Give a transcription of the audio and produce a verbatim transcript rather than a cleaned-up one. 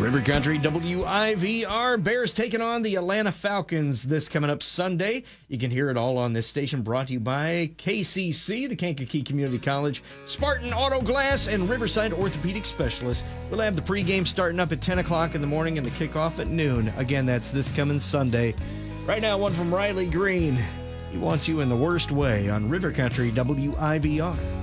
River Country W I V R. Bears taking on the Atlanta Falcons this coming up Sunday. You can hear it all on this station, brought to you by K C C, the Kankakee Community College, Spartan Auto Glass, and Riverside Orthopedic Specialists. We'll have the pregame starting up at ten o'clock in the morning and the kickoff at noon. Again, that's this coming Sunday. Right now, one from Riley Green. He wants you in the worst way on River Country W I V R.